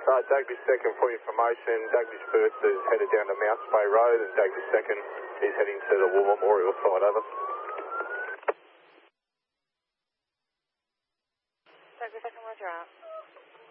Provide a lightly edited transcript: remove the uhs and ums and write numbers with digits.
Dagby's second for your information. Dagby's first is headed down to Mount Spey Road, and Dagby's second is heading to the War Memorial site. Over. Dagby second, roger out.